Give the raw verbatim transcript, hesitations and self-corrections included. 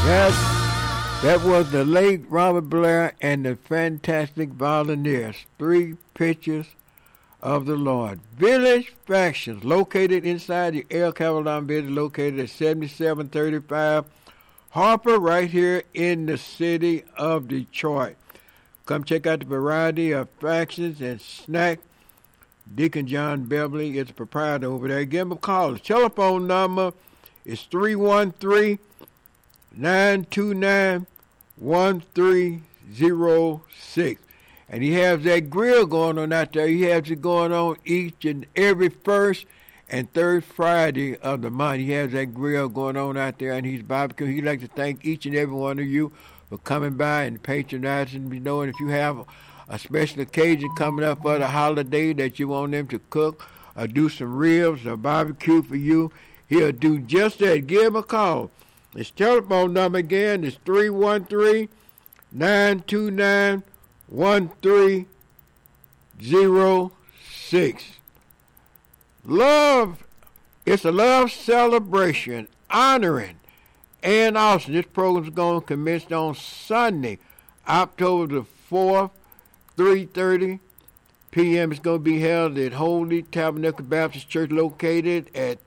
That, that was the late Robert Blair and the Fantastic Volunteers. Three pictures of the Lord. Village Factions, located inside the El Cavalon Village, located at seventy-seven thirty-five Harper, right here in the city of Detroit. Come check out the variety of factions and snack. Deacon John Beverly is the proprietor over there. Give him a call. The telephone number is three one three, nine two nine, one three zero six. And he has that grill going on out there. He has it going on each and every first and third Friday of the month. He has that grill going on out there, and he's barbecue. He'd like to thank each and every one of you for coming by and patronizing. You know, and if you have a, a special occasion coming up for the holiday that you want them to cook or do some ribs or barbecue for you, he'll do just that. Give him a call. His telephone number again is three one three, nine two nine, one three zero six. Love, it's a love celebration honoring Ann Austin. This program is going to commence on Sunday, October the fourth, three thirty p m It's going to be held at Holy Tabernacle Baptist Church, located at